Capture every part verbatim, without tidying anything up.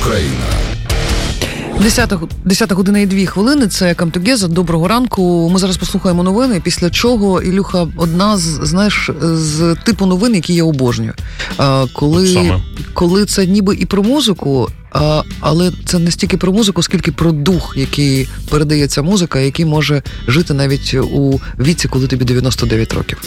Україна. десята година і дві хвилини, це Come Together. Доброго ранку. Ми зараз послухаємо новини, після чого, Ілюха, одна з, знаєш, з типу новин, які я обожнюю. А, коли, коли це ніби і про музику, а, але це не стільки про музику, скільки про дух, який передається музика, який може жити навіть у віці, коли тобі дев'яносто дев'ять років.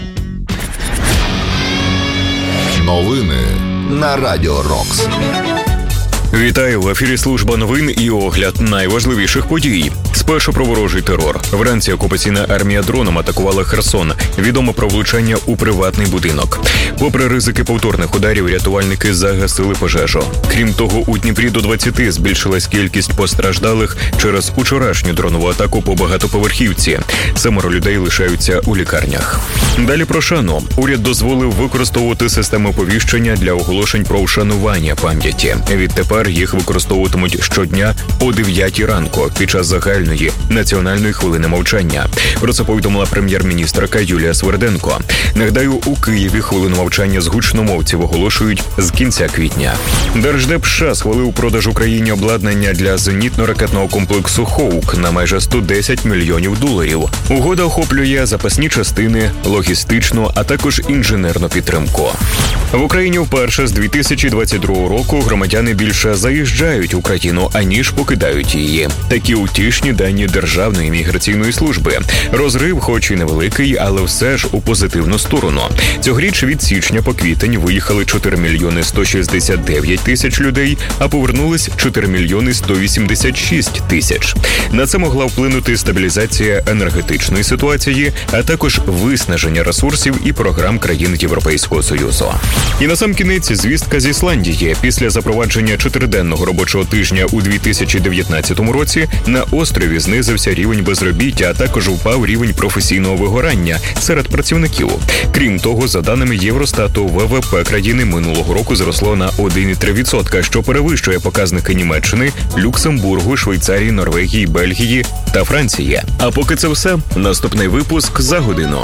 Новини на Радіо Рокс. Вітаю, в ефірі служба новин і огляд найважливіших подій. Спершу про ворожий терор. Вранці окупаційна армія дроном атакувала Херсон. Відомо про влучання у приватний будинок. Попри ризики повторних ударів, рятувальники загасили пожежу. Крім того, у Дніпрі до двадцяти збільшилась кількість постраждалих через учорашню дронову атаку по багатоповерхівці. Семеро людей лишаються у лікарнях. Далі про шану. Уряд дозволив використовувати систему повіщення для оголошень про вшанування пам'яті. Відтепер їх використовуватимуть щодня о дев'ятій ранку під час загальної національної хвилини мовчання. Про це повідомила прем'єр-міністерка Юлія Сверденко. Нагадаю, у Києві хвилину мовчання з гучномовців оголошують з кінця квітня. Держдеп США схвалив продаж Україні обладнання для зенітно-ракетного комплексу «Хоук» на майже сто десять мільйонів доларів. Угода охоплює запасні частини, логістичну, а також інженерну підтримку. В Україні вперше з дві тисячі двадцять другого року громадяни більше заїжджають в Україну, аніж покидають її. Такі утішні дані Державної міграційної служби. Розрив, хоч і невеликий, але все ж у позитивну сторону. Цьогоріч від січня по квітень виїхали чотири мільйони сто шістдесят дев'ять тисяч людей, а повернулись чотири мільйони сто вісімдесят шість тисяч. На це могла вплинути стабілізація енергетичної ситуації, а також виснаження ресурсів і програм країн Європейського Союзу. І насамкінець звістка з Ісландії. Після запровадження чотириденного робочого тижня у дві тисячі дев'ятнадцятому році на острові знизився рівень безробіття, а також впав рівень професійного вигорання серед працівників. Крім того, за даними Євростату, ВВП країни минулого року зросло на один цілих три десятих відсотка, що перевищує показники Німеччини, Люксембургу, Швейцарії, Норвегії, Бельгії та Франції. А поки це все, наступний випуск за годину.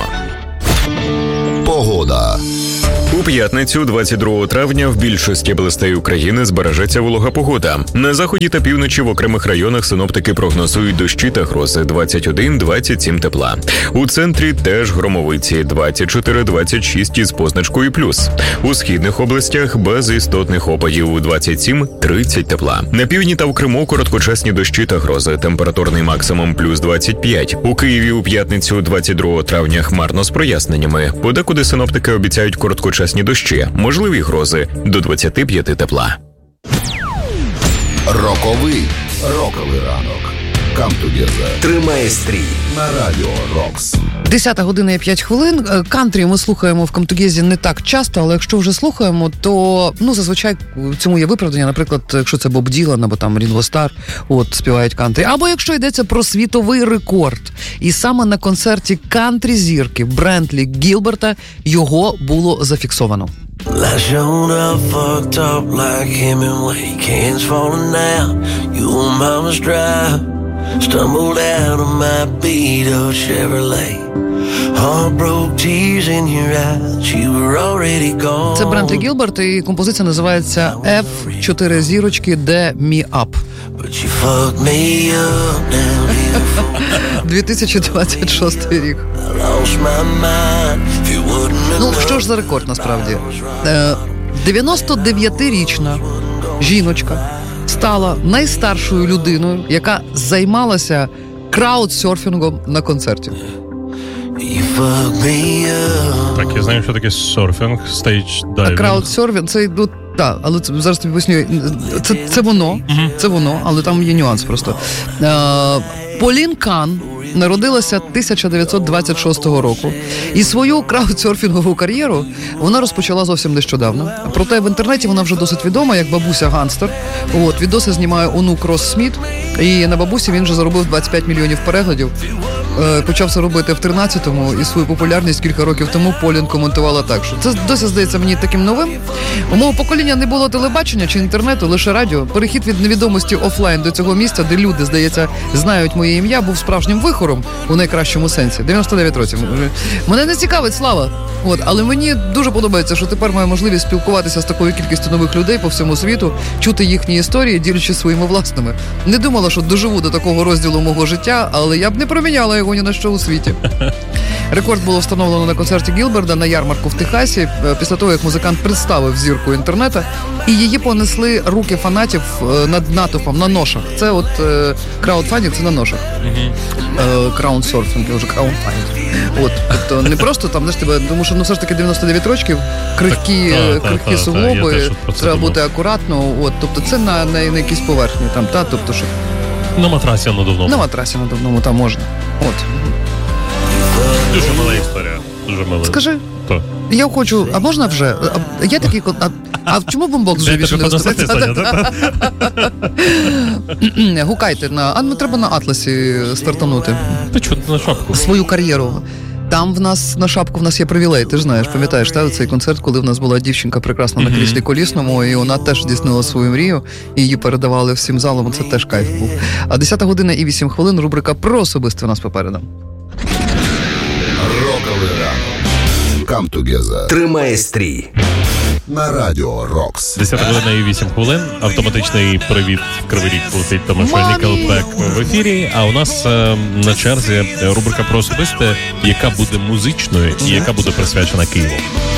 Погода. У п'ятницю, двадцять другого травня, в більшості областей України збережеться волога погода. На заході та півночі в окремих районах синоптики прогнозують дощі та грози двадцять один - двадцять сім тепла. У центрі теж громовиці двадцять чотири - двадцять шість із позначкою плюс. У східних областях без істотних опадів двадцять сім - тридцять тепла. На півдні та в Криму короткочасні дощі та грози. Температурний максимум плюс двадцять п'ять. У Києві у п'ятницю, двадцять другого травня, хмарно з проясненнями. Подекуди синоптики обіцяють короткочасні дощі, можливі грози до двадцять п'ять тепла. Роковий. Роковий ранок. Come Together. Тримає стрій на Радіо Рокс. десята година і п'ять хвилин. Кантрі ми слухаємо в Come Together не так часто, але якщо вже слухаємо, то, ну, зазвичай в цьому є виправдання. Наприклад, якщо це Боб Ділан або там Рінго Стар, от, співають кантрі. Або якщо йдеться про світовий рекорд. І саме на концерті кантрі-зірки Брентлі Гілберта його було зафіксовано. I showed up fucked up like Hemingway, cans falling out, you on mama's drive. Stumbled out of my beat-up Chevrolet. Heart broke, tears in your eyes, you were already gone. Це Брентлі Гілберт, і композиція називається F чотири зірочки D Me Up. But you fucked me up down here. дві тисячі двадцять шостий рік. I lost my mind, if you wouldn't have Ну, що ж за рекорд, насправді? дев'яносто дев'ятирічна жіночка стала найстаршою людиною, яка займалася краудсерфінгом на концерті. You fucked me up. Так, я знаю, що таке серфінг, стейдж дайвінг. Краудсерфінг, це, ну, так, але це, зараз тобі поясню, це, це воно, це воно, але там є нюанс просто. Е, Полін Кан народилася тисяча дев'ятсот двадцять шостого року, і свою краудсерфінгову кар'єру вона розпочала зовсім нещодавно. Проте в інтернеті вона вже досить відома, як бабуся Ганстер. От, відоси знімає онук Росс Сміт. І на бабусі він вже заробив двадцять п'ять мільйонів переглядів. Почав це робити в тринадцятому, і свою популярність кілька років тому Полін коментувала так, що це досі здається мені таким новим. У мого покоління не було телебачення чи інтернету, лише радіо. Перехід від невідомості офлайн до цього місця, де люди, здається, знають моє ім'я, був справжнім вихором у найкращому сенсі. дев'яносто дев'ять років. Мене не цікавить слава. От, але мені дуже подобається, що тепер маю можливість спілкуватися з такою кількістю нових людей по всьому світу, чути їхні історії, ділячись своїми власними. Не думала, що доживу до такого розділу мого життя, але я б не проміняла його ні на що у світі. Рекорд було встановлено на концерті Гілберда на ярмарку в Техасі, після того, як музикант представив зірку інтернету, і її понесли руки фанатів над натовпом на ношах. Це от краудфандинг, це на ношах. Краудсорфінг, вже краудфандинг. От, тобто не просто там, знаєш, тебе, тому що ну все ж таки дев'яносто дев'ять років, крихкі, та, та, крихкі та, суглоби, та, треба бути акуратно, от, тобто це на, на, на якійсь поверхні, там, та, тобто що... На матрасі надувному. На матрасі надувному, там можна. От. Дуже мила історія. Дуже мила. Скажи. То. Я хочу, а можна вже? А, є такий, а, а чому бомбокс вже більше не розказується? Гукайте на, а ну треба на Атласі стартанути. Ти чого на шапку? Свою кар'єру. Там в нас на шапку в нас є привілей, ти ж знаєш, пам'ятаєш, та, цей концерт, коли в нас була дівчинка прекрасна на кріслі колісному, і вона теж здійснила свою мрію, і її передавали всім залом, це теж кайф був. А десята година і вісім хвилин, рубрика про особисте у нас попереду. Роковий ранок. Come together. Тримає стрій. На радіо Рокс. десята година і вісім хвилин. Автоматичний привіт в Кривий Ріг летить, тому що Nickelback в ефірі. А у нас е, на черзі рубрика про особисте, яка буде музичною і яка буде присвячена Києву.